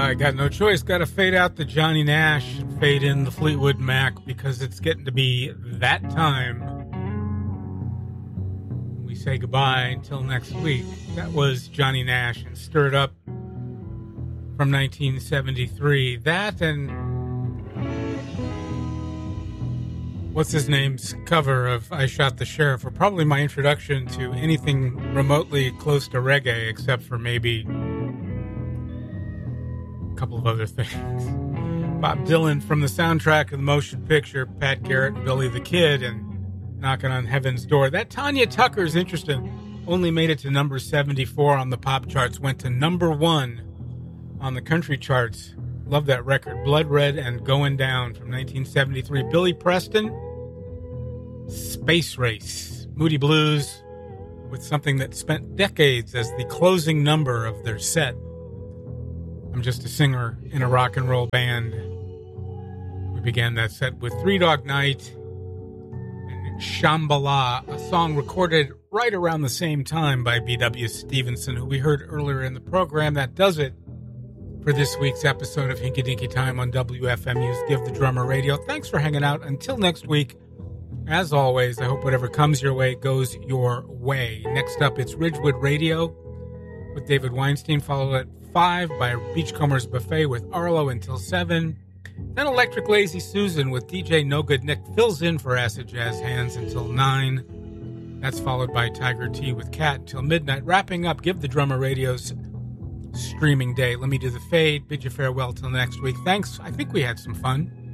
I got no choice. Got to fade out the Johnny Nash, fade in the Fleetwood Mac, because it's getting to be that time. We say goodbye until next week. That was Johnny Nash and Stir It Up from 1973. That and what's his name's cover of I Shot the Sheriff are probably my introduction to anything remotely close to reggae, except for maybe couple of other things. Bob Dylan from the soundtrack of the motion picture, Pat Garrett and Billy the Kid, and Knocking on Heaven's Door. That Tanya Tucker is interesting. Only made it to number 74 on the pop charts, went to number 1 on the country charts. Love that record. Blood Red and Going Down from 1973. Billy Preston, Space Race. Moody Blues with something that spent decades as the closing number of their set. I'm just a singer in a rock and roll band. We began that set with Three Dog Night and Shambhala, a song recorded right around the same time by B.W. Stevenson, who we heard earlier in the program. That does it for this week's episode of Hinky Dinky Time on WFMU's Give the Drummer Radio. Thanks for hanging out. Until next week, as always, I hope whatever comes your way goes your way. Next up, it's Ridgewood Radio with David Weinstein, followed at 5 by Beachcombers Buffet with Arlo until 7. Then Electric Lazy Susan with DJ No Good Nick fills in for Acid Jazz Hands until 9. That's followed by Tiger T with Cat until midnight. Wrapping up Give the Drummer Radio's streaming day. Let me do the fade. Bid you farewell till next week. Thanks. I think we had some fun.